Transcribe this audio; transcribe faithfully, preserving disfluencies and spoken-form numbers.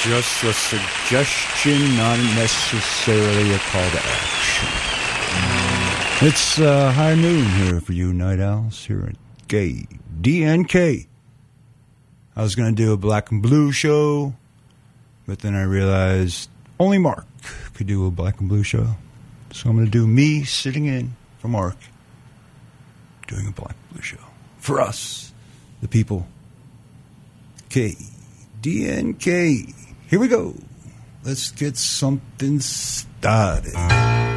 just a suggestion, not necessarily a call to action. It's uh, high noon here for you night owls here at Gay D N K. I was going to do a black and blue show, but then I realized only Mark could do a black and blue show. So I'm going to do me sitting in for Mark, doing a black and blue show. For us, the people. K D N K. Here we go. Let's get something started.